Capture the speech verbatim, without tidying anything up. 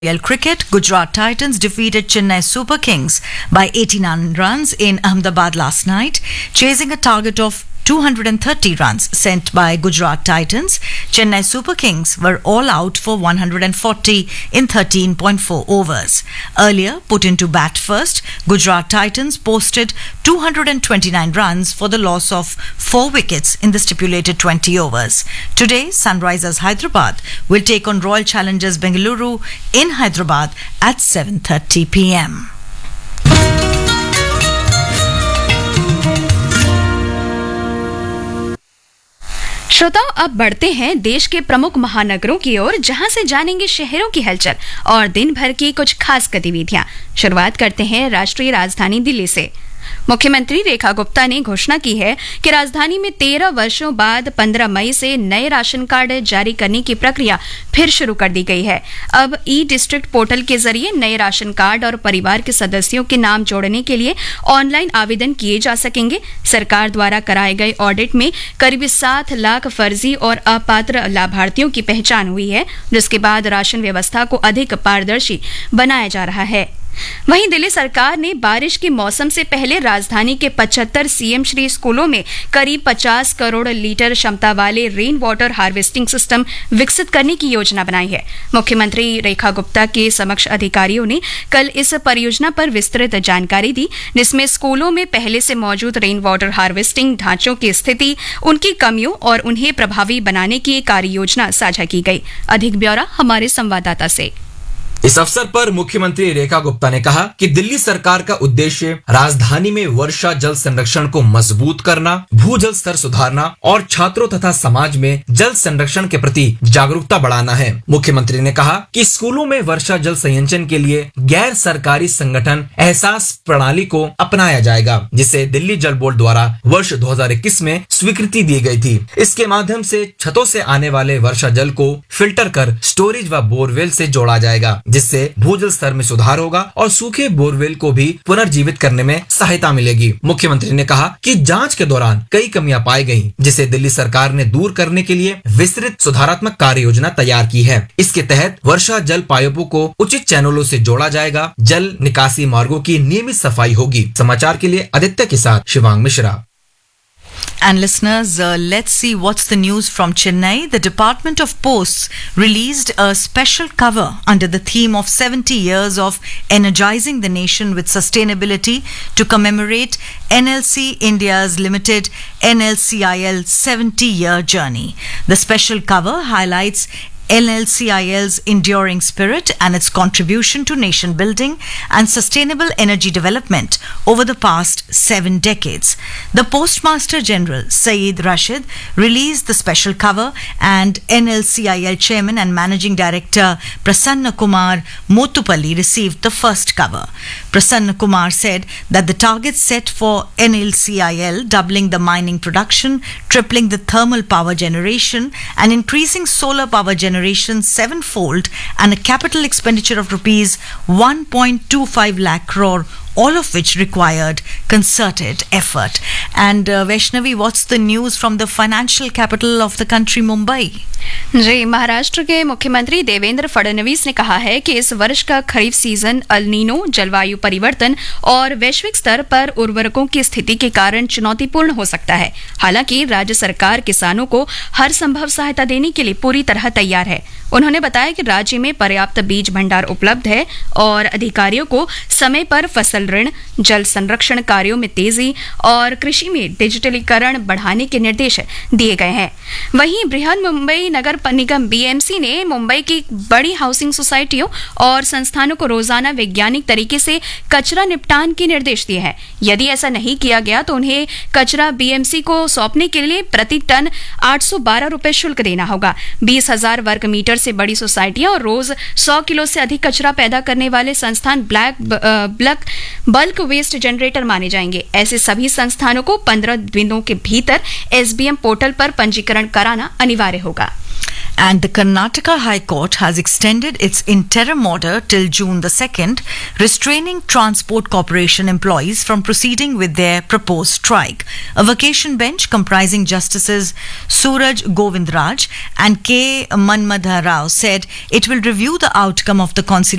I P L cricket, Gujarat Titans defeated Chennai Super Kings by eighty-nine runs in Ahmedabad last night, chasing a target of two hundred thirty runs sent by Gujarat Titans. Chennai Super Kings were all out for one hundred forty in thirteen point four overs. Earlier, put into bat first, Gujarat Titans posted two hundred twenty-nine runs for the loss of four wickets in the stipulated twenty overs. Today, Sunrisers Hyderabad will take on Royal Challengers Bengaluru in Hyderabad at seven thirty p m. श्रोताओं, अब बढ़ते हैं देश के प्रमुख महानगरों की ओर, जहां से जानेंगे शहरों की हलचल और दिन भर की कुछ खास गतिविधियां। शुरुआत करते हैं राष्ट्रीय राजधानी दिल्ली से। मुख्यमंत्री रेखा गुप्ता ने घोषणा की है कि राजधानी में तेरह वर्षों बाद पंद्रह मई से नए राशन कार्ड जारी करने की प्रक्रिया फिर शुरू कर दी गई है। अब ई डिस्ट्रिक्ट पोर्टल के जरिए नए राशन कार्ड और परिवार के सदस्यों के नाम जोड़ने के लिए ऑनलाइन आवेदन किए जा सकेंगे। सरकार द्वारा कराए गए ऑडिट में करीब सात लाख फर्जी और अपात्र लाभार्थियों की पहचान हुई है, जिसके बाद राशन व्यवस्था को अधिक पारदर्शी बनाया जा रहा है। वहीं दिल्ली सरकार ने बारिश के मौसम से पहले राजधानी के पचहत्तर सीएम श्री स्कूलों में करीब पचास करोड़ लीटर क्षमता वाले रेन वाटर हार्वेस्टिंग सिस्टम विकसित करने की योजना बनाई है। मुख्यमंत्री रेखा गुप्ता के समक्ष अधिकारियों ने कल इस परियोजना पर विस्तृत जानकारी दी, जिसमें स्कूलों में पहले से मौजूद रेन वाटर हार्वेस्टिंग ढांचों की स्थिति, उनकी कमियों और उन्हें प्रभावी बनाने की कार्य योजना साझा की गई। अधिक ब्यौरा हमारे संवाददाता से। इस अवसर पर मुख्यमंत्री रेखा गुप्ता ने कहा कि दिल्ली सरकार का उद्देश्य राजधानी में वर्षा जल संरक्षण को मजबूत करना, भूजल स्तर सुधारना और छात्रों तथा समाज में जल संरक्षण के प्रति जागरूकता बढ़ाना है। मुख्यमंत्री ने कहा कि स्कूलों में वर्षा जल संचयन के लिए गैर सरकारी संगठन एहसास प्रणाली को अपनाया जाएगा, जिसे दिल्ली जल बोर्ड द्वारा वर्ष दो हज़ार इक्कीस में स्वीकृति दी गई थी। इसके माध्यम से छतों से आने वाले वर्षा जल को फिल्टर कर स्टोरेज व बोरवेल से जोड़ा जाएगा, जिससे भूजल स्तर में सुधार होगा और सूखे बोरवेल को भी पुनर्जीवित करने में सहायता मिलेगी। मुख्यमंत्री ने कहा कि जांच के दौरान कई कमियां पाई गईं, जिसे दिल्ली सरकार ने दूर करने के लिए विस्तृत सुधारात्मक कार्य योजना तैयार की है। इसके तहत वर्षा जल पाइपों को उचित चैनलों से जोड़ा जाएगा, जल निकासी मार्गों की नियमित सफाई होगी। समाचार के लिए आदित्य के साथ Shivang Mishra. And listeners, uh, let's see what's the news from Chennai. The Department of Posts released a special cover under the theme of seventy years of energizing the nation with sustainability to commemorate N L C India's limited N L C I L seventy year journey. The special cover highlights N L C I L's enduring spirit and its contribution to nation building and sustainable energy development over the past seven decades. The Postmaster General, Saeed Rashid, released the special cover, and N L C I L Chairman and Managing Director Prasanna Kumar Motupalli received the first cover. Prasanna Kumar said that the targets set for N L C I L, doubling the mining production, tripling the thermal power generation, and increasing solar power generation sevenfold, and a capital expenditure of rupees one point two five lakh crore, all of which required concerted effort. And uh, Vaishnavi, what's the news from the financial capital of the country, Mumbai? जी, महाराष्ट्र के मुख्यमंत्री देवेंद्र फडणवीस ने कहा है कि इस वर्ष का खरीफ season El Nino, जलवायु परिवर्तन और वैश्विक स्तर पर उर्वरकों की स्थिति के कारण चुनौतीपूर्ण हो सकता है। हालांकि राज्य सरकार किसानों को हर संभव सहायता देने के लिए पूरी तरह तैयार है। उन्होंने बताया कि राज्य में पर्याप्त बीज भंडार उपलब्ध है और अधिकारियों को समय पर फसल ऋण, जल संरक्षण कार्यों में तेजी और कृषि में डिजिटलीकरण बढ़ाने के निर्देश दिए गए हैं। वहीं बृहद मुंबई नगर निगम बीएमसी ने मुंबई की बड़ी हाउसिंग सोसाइटियों और संस्थानों को रोजाना वैज्ञानिक तरीके से कचरा निपटान के निर्देश दिए हैं। यदि ऐसा नहीं किया गया तो उन्हें कचरा बीएमसी को सौंपने के लिए प्रति टन आठ सौ बारह रुपए शुल्क देना होगा। बीस हजार वर्ग मीटर से बड़ी सोसाइटियां और रोज सौ किलो से अधिक कचरा पैदा करने वाले संस्थान black black bulk waste generator माने जाएंगे। ऐसे सभी संस्थानों को पंद्रह दिनों के भीतर एसबीएम पोर्टल पर पंजीकरण कराना अनिवार्य होगा। And the Karnataka High Court has extended its interim order till June the second, restraining Transport Corporation employees from proceeding with their proposed strike. A vacation bench comprising Justices Suraj Govindraj and K. Manmadha Rao said it will review the outcome of the conciliation